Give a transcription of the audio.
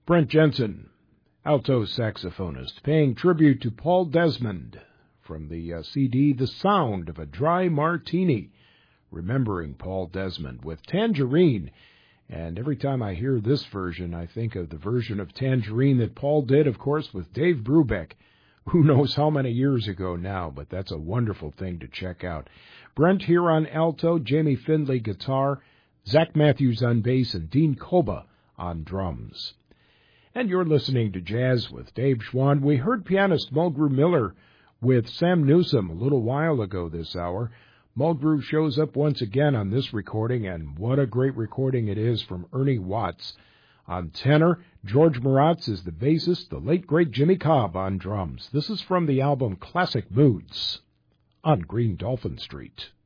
Brent Jensen, alto saxophonist, paying tribute to Paul Desmond from the CD The Sound of a Dry Martini, remembering Paul Desmond with Tangerine. And every time I hear this version, I think of the version of Tangerine that Paul did, of course, with Dave Brubeck. Who knows how many years ago now, but that's a wonderful thing to check out. Brent here on alto, Jamie Findlay guitar, Zach Matthews on bass, and Dean Koba on drums. And you're listening to Jazz with Dave Schwann. We heard pianist Mulgrew Miller with Sam Newsom a little while ago this hour. Mulgrew shows up once again on this recording, and what a great recording it is from Ernie Watts. On tenor, George Maratz is the bassist, the late great Jimmy Cobb on drums. This is from the album Classic Moods on Green Dolphin Street.